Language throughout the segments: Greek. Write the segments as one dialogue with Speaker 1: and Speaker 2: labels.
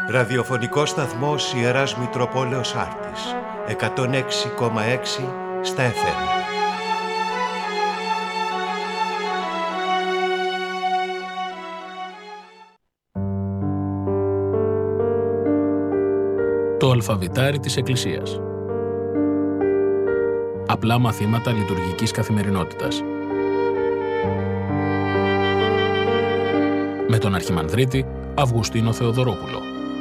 Speaker 1: Ραδιοφωνικός σταθμός Ιεράς Μητροπόλεως Άρτης, 106,6 στα FM.
Speaker 2: Το αλφαβητάρι της Εκκλησίας. Απλά μαθήματα λειτουργικής καθημερινότητας. Με τον Αρχιμανδρίτη Αυγουστίνο Θεοδωρόπουλο.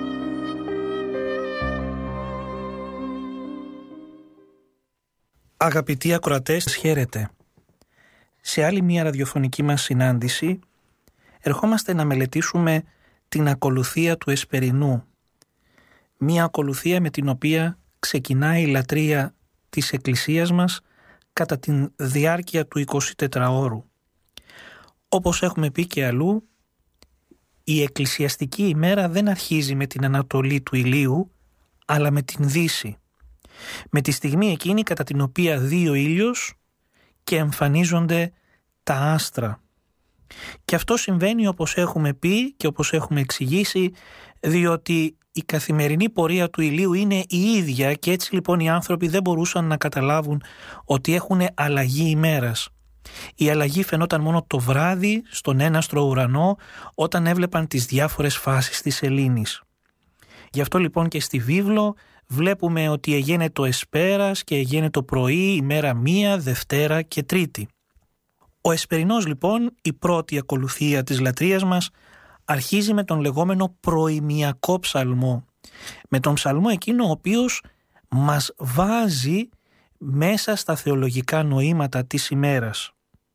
Speaker 3: Αγαπητοί ακροατές, χαίρετε. Σε άλλη μια ραδιοφωνική μας συνάντηση ερχόμαστε να μελετήσουμε την ακολουθία του Εσπερινού. Μια ακολουθία με την οποία ξεκινάει η λατρεία της Εκκλησίας μας κατά τη διάρκεια του 24ωρου. Όπως έχουμε πει και αλλού, η εκκλησιαστική ημέρα δεν αρχίζει με την ανατολή του ηλίου, αλλά με την δύση. Με τη στιγμή εκείνη κατά την οποία δει ο ήλιος και εμφανίζονται τα άστρα. Και αυτό συμβαίνει, όπως έχουμε πει και όπως έχουμε εξηγήσει, διότι η καθημερινή πορεία του ηλίου είναι η ίδια και έτσι λοιπόν οι άνθρωποι δεν μπορούσαν να καταλάβουν ότι έχουν αλλαγή ημέρας. Η αλλαγή φαινόταν μόνο το βράδυ στον έναστρο ουρανό όταν έβλεπαν τις διάφορες φάσεις της σελήνης. Γι' αυτό λοιπόν και στη βίβλο βλέπουμε ότι εγένε το εσπέρας και εγένε το πρωί, ημέρα μία, Δευτέρα και Τρίτη. Ο Εσπερινός λοιπόν, η πρώτη ακολουθία της λατρείας μας, αρχίζει με τον λεγόμενο προημιακό ψαλμό. Με τον ψαλμό εκείνο ο οποίος μας βάζει μέσα στα θεολογικά νοήματα της ημέρας.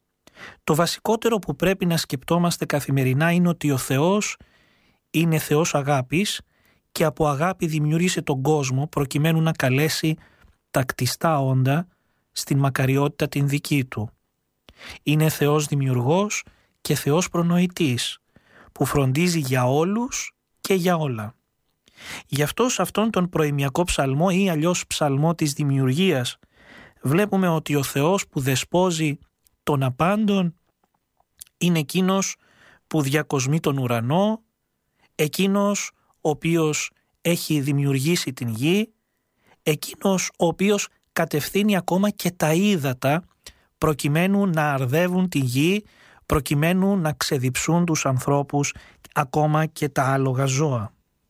Speaker 3: Το βασικότερο που πρέπει να σκεπτόμαστε καθημερινά είναι ότι ο Θεός είναι Θεός αγάπης και από αγάπη δημιούργησε τον κόσμο προκειμένου να καλέσει τα κτιστά όντα στην μακαριότητα την δική του. Είναι Θεός δημιουργός και Θεός προνοητής που φροντίζει για όλους και για όλα. Γι' αυτό σε αυτόν τον προημιακό ψαλμό ή αλλιώς ψαλμό της δημιουργίας βλέπουμε ότι ο Θεός που δεσπόζει των απάντων είναι εκείνος που διακοσμεί τον ουρανό, εκείνος ο οποίος έχει δημιουργήσει την γη, εκείνος ο οποίος κατευθύνει ακόμα και τα ύδατα προκειμένου να αρδεύουν τη γη, προκειμένου να ξεδιψούν τους ανθρώπους, ακόμα και τα άλογα ζώα.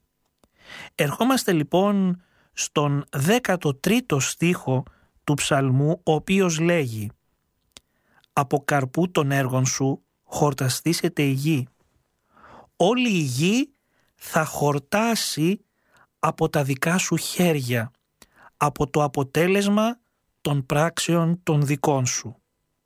Speaker 3: Ερχόμαστε λοιπόν στον 13ο στίχο του ψαλμού, ο οποίος λέγει «Από καρπού των έργων σου χορταστήσεται η γη. Όλη η γη θα χορτάσει από τα δικά σου χέρια, από το αποτέλεσμα των πράξεων των δικών σου».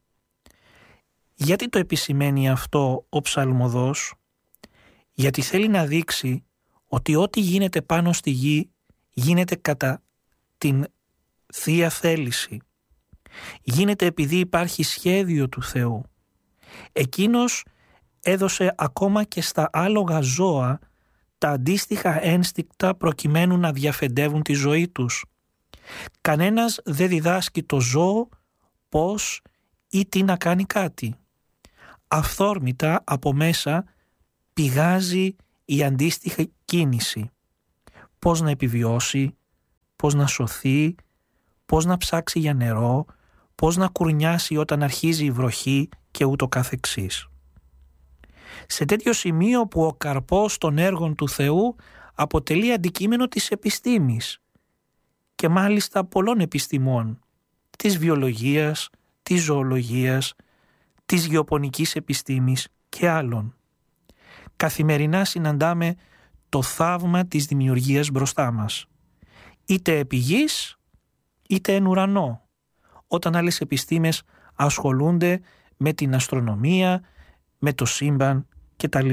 Speaker 3: Γιατί το επισημαίνει αυτό ο ψαλμοδός? Γιατί θέλει να δείξει ότι ό,τι γίνεται πάνω στη γη γίνεται κατά την Θεία Θέληση. Γίνεται επειδή υπάρχει σχέδιο του Θεού. Εκείνος έδωσε ακόμα και στα άλογα ζώα τα αντίστοιχα ένστικτα προκειμένου να διαφεντεύουν τη ζωή τους. Κανένας δεν διδάσκει το ζώο πώς ή τι να κάνει κάτι. Αυθόρμητα από μέσα πηγάζει η αντίστοιχη κίνηση. Πώς να επιβιώσει, πώς να σωθεί, πώς να ψάξει για νερό, πώς να κουρνιάσει όταν αρχίζει η βροχή και ούτω καθεξής. Σε τέτοιο σημείο που ο καρπός των έργων του Θεού αποτελεί αντικείμενο της επιστήμης και μάλιστα πολλών επιστημών, της βιολογίας, της ζωολογίας, της γεωπονικής επιστήμης και άλλων. Καθημερινά συναντάμε το θαύμα της δημιουργίας μπροστά μας, είτε επί γης, είτε εν ουρανό, όταν άλλες επιστήμες ασχολούνται με την αστρονομία, με το σύμπαν κτλ.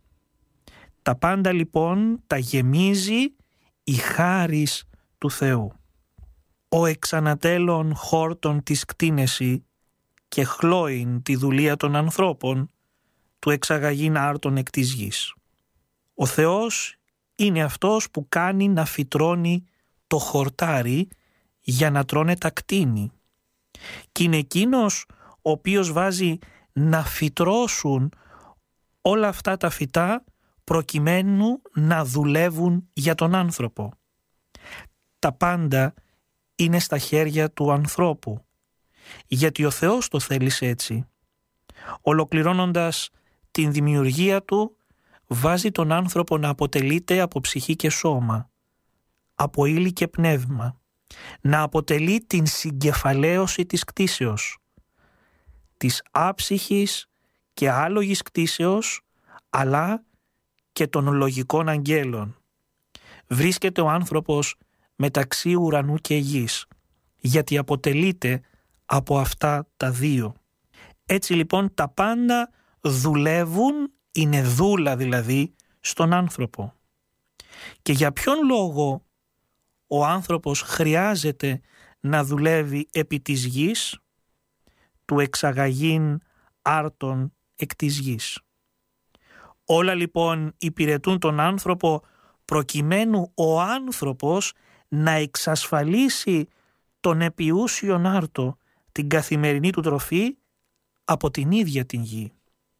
Speaker 3: Τα πάντα λοιπόν τα γεμίζει η χάρις του Θεού. Ο εξανατέλων χόρτων της κτίνεση και χλώειν τη δουλεία των ανθρώπων, του εξαγαγήν άρτων εκ της γης. Ο Θεός είναι αυτός που κάνει να φυτρώνει το χορτάρι για να τρώνε τα κτίνη. Και είναι εκείνος ο οποίος βάζει να φυτρώσουν όλα αυτά τα φυτά προκειμένου να δουλεύουν για τον άνθρωπο. Τα πάντα είναι στα χέρια του ανθρώπου, γιατί ο Θεός το θέλησε έτσι. Ολοκληρώνοντας την δημιουργία του, βάζει τον άνθρωπο να αποτελείται από ψυχή και σώμα, από ύλη και πνεύμα, να αποτελεί την συγκεφαλαίωση της κτήσεως, της άψυχης και άλογης κτήσεως, αλλά και των λογικών αγγέλων. Βρίσκεται ο άνθρωπος μεταξύ ουρανού και γης, γιατί αποτελείται από αυτά τα δύο. Έτσι λοιπόν τα πάντα δουλεύουν, είναι δούλα δηλαδή, στον άνθρωπο. Και για ποιον λόγο ο άνθρωπος χρειάζεται να δουλεύει επί της γης, του εξαγαγήν άρτων εκ της γης. Όλα λοιπόν υπηρετούν τον άνθρωπο προκειμένου ο άνθρωπος να εξασφαλίσει τον επιούσιον άρτο, την καθημερινή του τροφή από την ίδια την γη.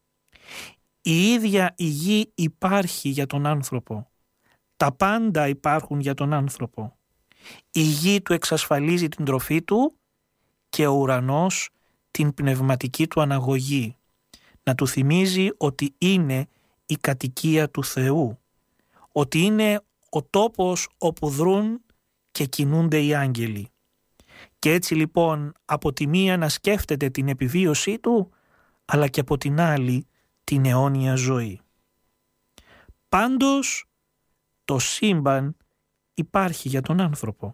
Speaker 3: Η ίδια η γη υπάρχει για τον άνθρωπο. Τα πάντα υπάρχουν για τον άνθρωπο. Η γη του εξασφαλίζει την τροφή του και ο ουρανός την πνευματική του αναγωγή. Να του θυμίζει ότι είναι η κατοικία του Θεού, ότι είναι ο τόπος όπου δρούν και κινούνται οι άγγελοι. Και έτσι λοιπόν από τη μία να σκέφτεται την επιβίωσή του, αλλά και από την άλλη την αιώνια ζωή. Πάντως το σύμπαν υπάρχει για τον άνθρωπο.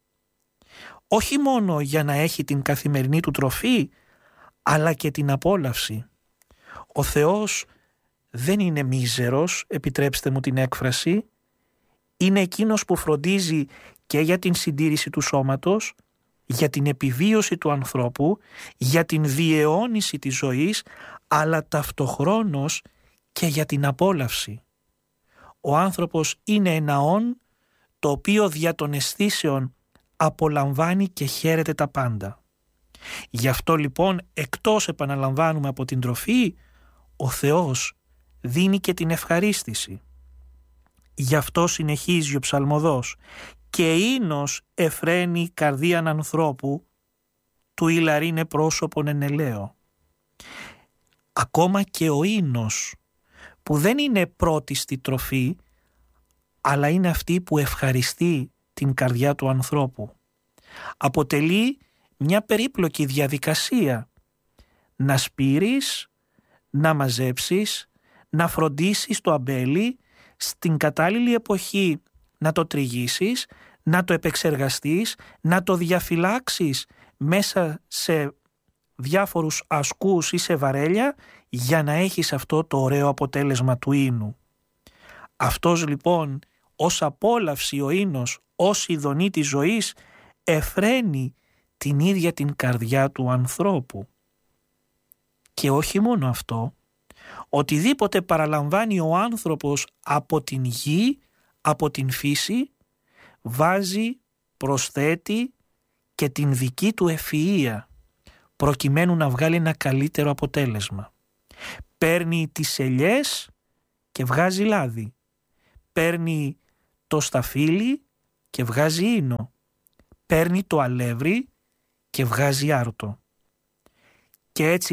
Speaker 3: Όχι μόνο για να έχει την καθημερινή του τροφή, αλλά και την απόλαυση. Ο Θεός δεν είναι μίζερος, επιτρέψτε μου την έκφραση, είναι εκείνος που φροντίζει και για την συντήρηση του σώματος, για την επιβίωση του ανθρώπου, για την διαιώνιση της ζωής, αλλά ταυτοχρόνως και για την απόλαυση. Ο άνθρωπος είναι ένα όν το οποίο δια των αισθήσεων απολαμβάνει και χαίρεται τα πάντα. Γι' αυτό λοιπόν, εκτός επαναλαμβάνουμε από την τροφή, ο Θεός δίνει και την ευχαρίστηση. Γι' αυτό συνεχίζει ο ψαλμοδός: «Και ίνος εφραίνει καρδίαν ανθρώπου, του ηλαρίνε πρόσωπον ενελαίο». Ακόμα και ο ίνος, που δεν είναι πρώτιστη τροφή, αλλά είναι αυτή που ευχαριστεί την καρδιά του ανθρώπου. Αποτελεί μια περίπλοκη διαδικασία να σπείρεις, να μαζέψεις, να φροντίσεις το αμπέλι, στην κατάλληλη εποχή να το τριγύσεις, να το επεξεργαστείς, να το διαφυλάξεις μέσα σε διάφορους ασκούς ή σε βαρέλια για να έχεις αυτό το ωραίο αποτέλεσμα του ίνου. Αυτός λοιπόν ως απόλαυση ο ίνος, ως ειδονή της ζωής, εφραίνει την ίδια την καρδιά του ανθρώπου. Και όχι μόνο αυτό, οτιδήποτε παραλαμβάνει ο άνθρωπος από την γη, από την φύση, βάζει, προσθέτει και την δική του ευφυΐα, προκειμένου να βγάλει ένα καλύτερο αποτέλεσμα. Παίρνει τις ελιές και βγάζει λάδι. Παίρνει το σταφύλι και βγάζει ίνο. Παίρνει το αλεύρι και βγάζει άρτο. Και έτσι